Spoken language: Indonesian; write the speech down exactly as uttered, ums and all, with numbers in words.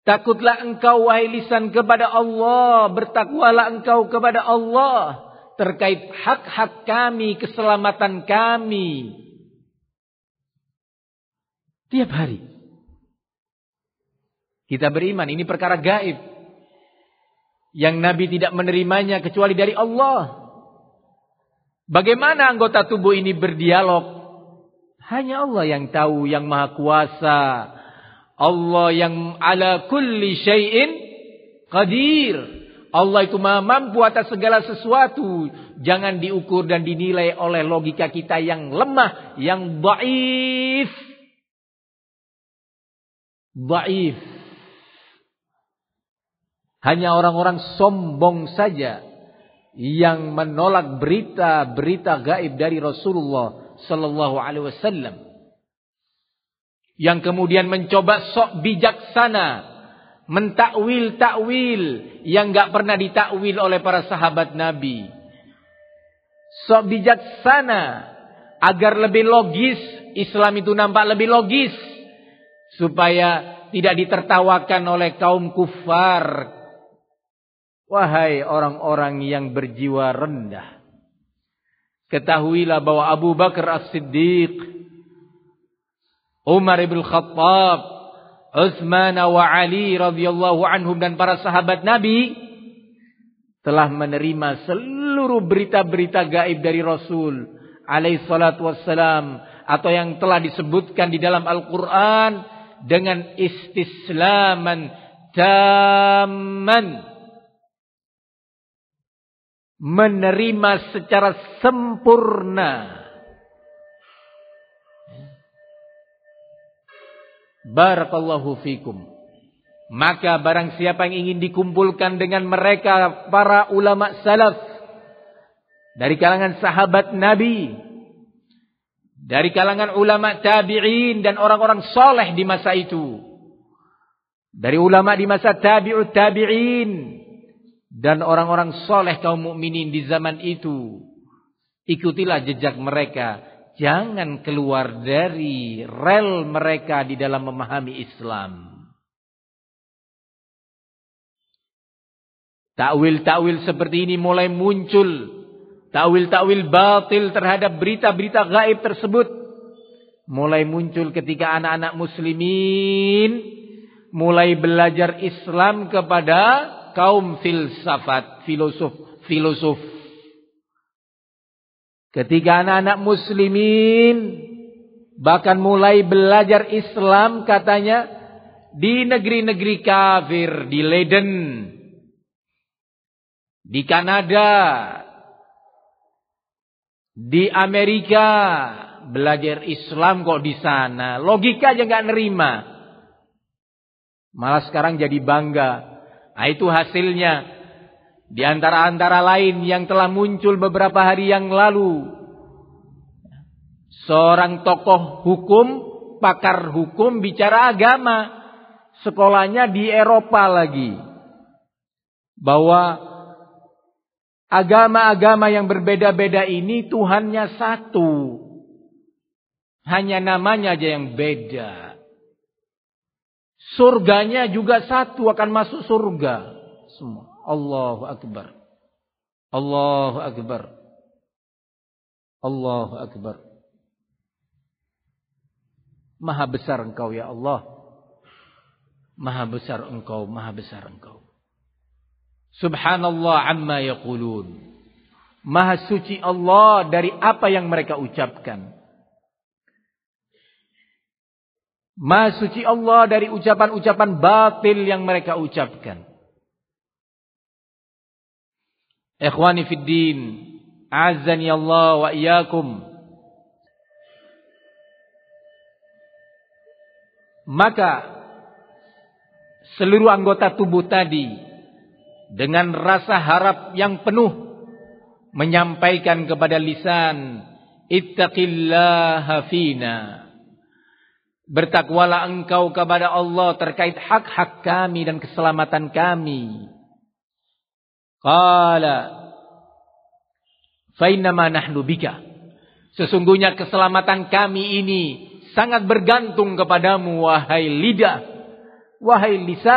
Takutlah engkau wahai lisan kepada Allah, bertakwalah engkau kepada Allah terkait hak-hak kami, keselamatan kami. Tiap hari kita beriman, ini perkara gaib yang Nabi tidak menerimanya kecuali dari Allah. Bagaimana anggota tubuh ini berdialog? Hanya Allah yang tahu, yang maha kuasa. Allah yang ala kulli syai'in qadir. Allah itu maha mampu atas segala sesuatu. Jangan diukur dan dinilai oleh logika kita yang lemah, yang dhaif. Dhaif. Hanya orang-orang sombong saja yang menolak berita-berita gaib dari Rasulullah sallallahu alaihi wasallam. Yang kemudian mencoba sok bijaksana, mentakwil-takwil yang enggak pernah ditakwil oleh para sahabat Nabi. Sok bijaksana agar lebih logis, Islam itu nampak lebih logis, supaya tidak ditertawakan oleh kaum kufar. Wahai orang-orang yang berjiwa rendah, ketahuilah bahwa Abu Bakar As-Siddiq, Umar ibn Khattab, Utsman wa Ali radhiyallahu anhum dan para sahabat Nabi telah menerima seluruh berita-berita gaib dari Rasul alaihi salatu wassalam, atau yang telah disebutkan di dalam Al-Quran dengan istislaman tamman, menerima secara sempurna. Barakallahu fikum. Maka barang siapa yang ingin dikumpulkan dengan mereka para ulama salaf dari kalangan sahabat Nabi, dari kalangan ulama tabi'in dan orang-orang soleh di masa itu, dari ulama di masa tabi'ut tabi'in dan orang-orang soleh kaum mukminin di zaman itu, ikutilah jejak mereka. Jangan keluar dari rel mereka di dalam memahami Islam. Takwil-takwil seperti ini mulai muncul. Takwil-takwil batil terhadap berita-berita gaib tersebut mulai muncul ketika anak-anak muslimin mulai belajar Islam kepada kaum filsafat, filosof-filosof. Ketika anak-anak muslimin bahkan mulai belajar Islam katanya di negeri-negeri kafir, di Leiden, di Kanada, di Amerika, belajar Islam kok di sana. Logika aja nggak nerima. Malah sekarang jadi bangga. Nah, itu hasilnya. Di antara-antara lain yang telah muncul beberapa hari yang lalu, seorang tokoh hukum, pakar hukum bicara agama, sekolahnya di Eropa lagi, bahwa agama-agama yang berbeda-beda ini Tuhannya satu, hanya namanya aja yang beda. Surganya juga satu, akan masuk surga semua. Allahu Akbar. Allahu Akbar. Allahu Akbar. Maha besar Engkau ya Allah. Maha besar Engkau, maha besar Engkau. Subhanallah amma yaqulun. Maha suci Allah dari apa yang mereka ucapkan. Maha suci Allah dari ucapan-ucapan batil yang mereka ucapkan. Ikhwani fid din, a'azzani Allah wa iyyakum. Maka seluruh anggota tubuh tadi dengan rasa harap yang penuh menyampaikan kepada lisan, ittaqillaha fina. Bertakwalah engkau kepada Allah terkait hak-hak kami dan keselamatan kami. Qala fa innama nahnu bika. Sesungguhnya keselamatan kami ini sangat bergantung kepadamu wahai lidah, wahai lisan.